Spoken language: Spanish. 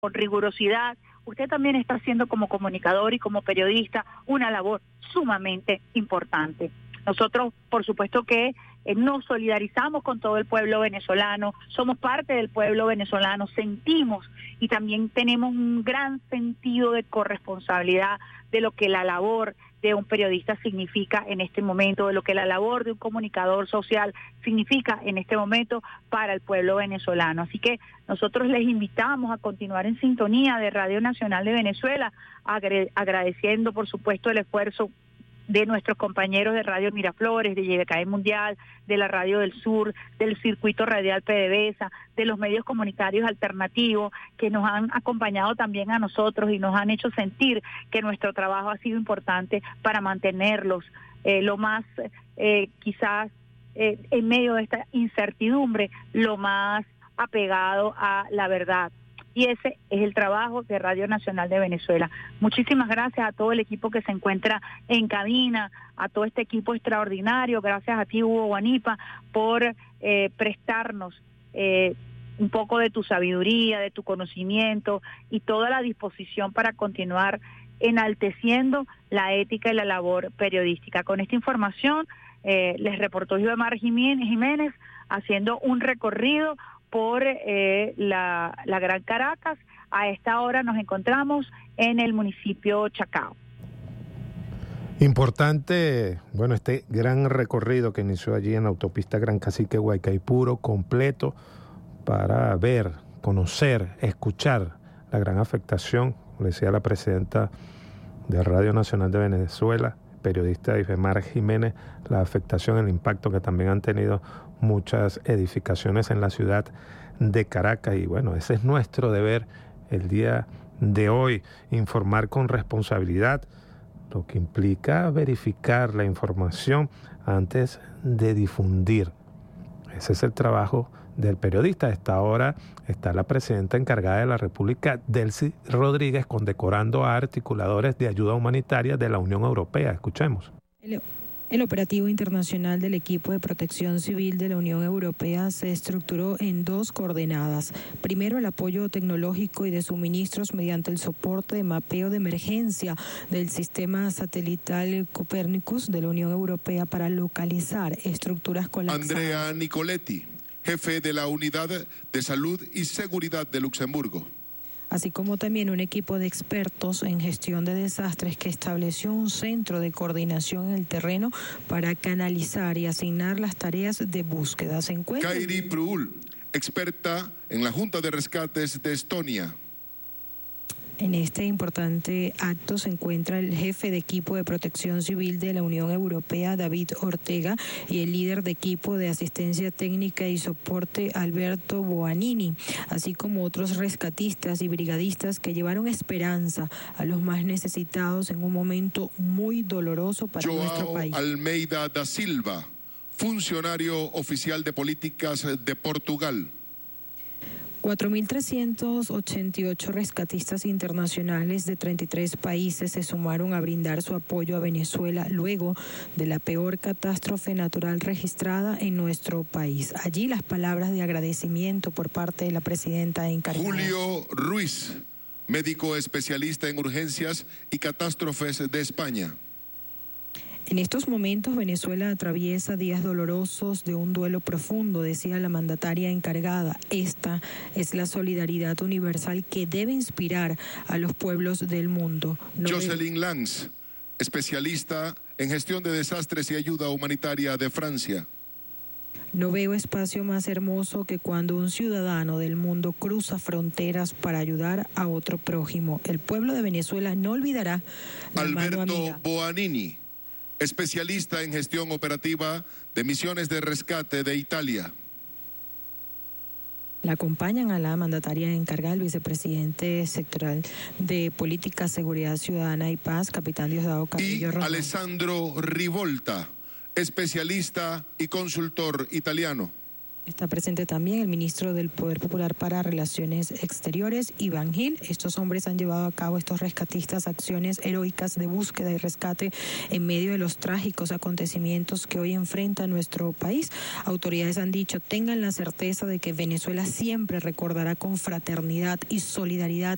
con rigurosidad. Usted también está haciendo como comunicador y como periodista una labor sumamente importante. Nosotros, por supuesto que nos solidarizamos con todo el pueblo venezolano, somos parte del pueblo venezolano, sentimos y también tenemos un gran sentido de corresponsabilidad de lo que la labor de un periodista significa en este momento, de lo que la labor de un comunicador social significa en este momento para el pueblo venezolano. Así que nosotros les invitamos a continuar en sintonía de Radio Nacional de Venezuela, agradeciendo por supuesto el esfuerzo de nuestros compañeros de Radio Miraflores, de YBKE Mundial, de la Radio del Sur, del Circuito Radial PDVSA, de los medios comunitarios alternativos que nos han acompañado también a nosotros y nos han hecho sentir que nuestro trabajo ha sido importante para mantenerlos lo más, quizás en medio de esta incertidumbre, lo más apegado a la verdad. Y ese es el trabajo de Radio Nacional de Venezuela. Muchísimas gracias a todo el equipo que se encuentra en cabina, a todo este equipo extraordinario. Gracias a ti, Hugo Guanipa, por prestarnos un poco de tu sabiduría, de tu conocimiento y toda la disposición para continuar enalteciendo la ética y la labor periodística. Con esta información les reportó Gilmar Jiménez haciendo un recorrido por la Gran Caracas. A esta hora nos encontramos en el municipio Chacao. Importante, bueno, este gran recorrido que inició allí en la autopista Gran Cacique Guaycaipuro, completo, para ver, conocer, escuchar la gran afectación, como decía la presidenta de Radio Nacional de Venezuela, periodista Gilmar Jiménez, la afectación, el impacto que también han tenido muchas edificaciones en la ciudad de Caracas. Y bueno, ese es nuestro deber el día de hoy, informar con responsabilidad, lo que implica verificar la información antes de difundir. Ese es el trabajo del periodista. A esta hora está la presidenta encargada de la República, Delcy Rodríguez, condecorando a articuladores de ayuda humanitaria de la Unión Europea. Escuchemos. El operativo internacional del equipo de protección civil de la Unión Europea se estructuró en dos coordenadas. Primero, el apoyo tecnológico y de suministros mediante el soporte de mapeo de emergencia del sistema satelital Copernicus de la Unión Europea para localizar estructuras colapsadas. Andrea Nicoletti, jefe de la Unidad de Salud y Seguridad de Luxemburgo. Así como también un equipo de expertos en gestión de desastres que estableció un centro de coordinación en el terreno para canalizar y asignar las tareas de búsqueda. Se encuentra Kairi Pruul, experta en la Junta de Rescates de Estonia. En este importante acto se encuentra el jefe de equipo de protección civil de la Unión Europea, David Ortega, y el líder de equipo de asistencia técnica y soporte, Alberto Boanini, así como otros rescatistas y brigadistas que llevaron esperanza a los más necesitados en un momento muy doloroso para nuestro país. Almeida da Silva, funcionario oficial de políticas de Portugal. 4.388 rescatistas internacionales de 33 países se sumaron a brindar su apoyo a Venezuela luego de la peor catástrofe natural registrada en nuestro país. Allí las palabras de agradecimiento por parte de la presidenta encargada. Julio Ruiz, médico especialista en urgencias y catástrofes de España. En estos momentos Venezuela atraviesa días dolorosos de un duelo profundo, decía la mandataria encargada. Esta es la solidaridad universal que debe inspirar a los pueblos del mundo. Jocelyn Lanz, especialista en gestión de desastres y ayuda humanitaria de Francia. No veo espacio más hermoso que cuando un ciudadano del mundo cruza fronteras para ayudar a otro prójimo. El pueblo de Venezuela no olvidará la mano amiga. Alberto Boanini, especialista en gestión operativa de misiones de rescate de Italia. La acompañan a la mandataria encargada, el vicepresidente sectoral de Política, Seguridad Ciudadana y Paz, capitán Diosdado Carrillo Y Román. Alessandro Rivolta, especialista y consultor italiano. Está presente también el ministro del Poder Popular para Relaciones Exteriores, Iván Gil. Estos hombres han llevado a cabo, estos rescatistas, acciones heroicas de búsqueda y rescate en medio de los trágicos acontecimientos que hoy enfrenta nuestro país. Autoridades han dicho, tengan la certeza de que Venezuela siempre recordará con fraternidad y solidaridad